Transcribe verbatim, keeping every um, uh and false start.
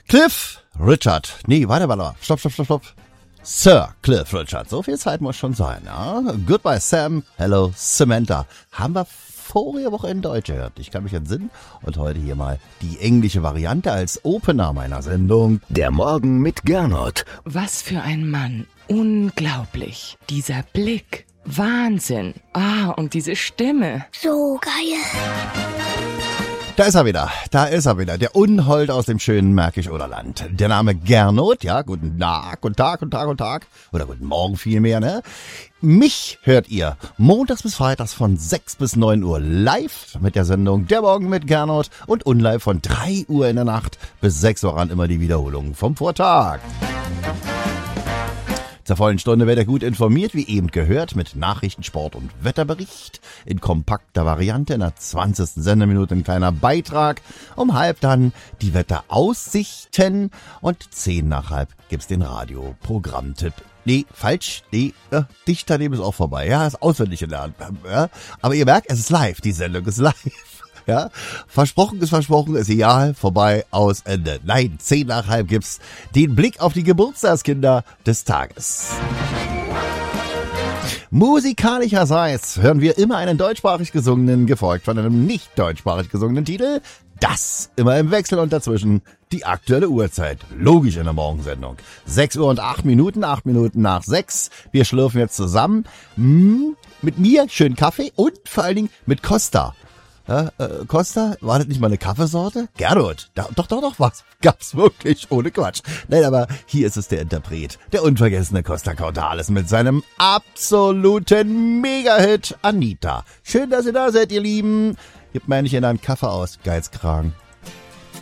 Cliff Richard. Nee, warte, warte. Stopp, stopp, stopp, stopp. Sir Cliff Richard. So viel Zeit muss schon sein, ja? Goodbye Sam. Hello Samantha. Haben wir vorige Woche in Deutsch gehört. Ich kann mich entsinnen. Und heute hier mal die englische Variante als Opener meiner Sendung. Der Morgen mit Gernot. Was für ein Mann. Unglaublich. Dieser Blick. Wahnsinn. Ah, und diese Stimme. So geil. Da ist er wieder, da ist er wieder, der Unhold aus dem schönen Märkisch-Oderland. Der Name Gernot, ja, guten Tag, guten Tag, guten Tag, guten Tag, oder guten Morgen vielmehr, ne? Mich hört ihr montags bis freitags von sechs bis neun Uhr live mit der Sendung Der Morgen mit Gernot und unlive von drei Uhr in der Nacht bis sechs Uhr an immer die Wiederholung vom Vortag. Zur vollen Stunde werdet ihr gut informiert, wie eben gehört, mit Nachrichten, Sport und Wetterbericht. In kompakter Variante in der zwanzigsten Sendeminute ein kleiner Beitrag. Um halb dann die Wetteraussichten und zehn nach halb gibt's den Radioprogrammtipp. Nee, falsch, nee, äh, dicht daneben ist auch vorbei. Ja, ist auswendig gelernt. Ja, aber ihr merkt, es ist live, die Sendung ist live. Ja, versprochen ist versprochen, ist egal, vorbei, aus, Ende. Nein, zehn nach halb gibt's den Blick auf die Geburtstagskinder des Tages. Musikalischerseits hören wir immer einen deutschsprachig gesungenen, gefolgt von einem nicht deutschsprachig gesungenen Titel. Das immer im Wechsel und dazwischen die aktuelle Uhrzeit. Logisch in der Morgensendung. sechs Uhr und acht Minuten, acht Minuten nach sechs. Wir schlürfen jetzt zusammen. Hm, mit mir schön Kaffee und vor allen Dingen mit Costa. Ja, äh, Costa, war das nicht mal eine Kaffeesorte? Gernot, da, doch, doch, doch, was? Gab's wirklich, ohne Quatsch. Nein, aber hier ist es der Interpret, der unvergessene Costa Cordalis mit seinem absoluten Mega-Hit Anita. Schön, dass ihr da seid, ihr Lieben. Gebt mir nicht in einen Kaffee aus, Geizkragen.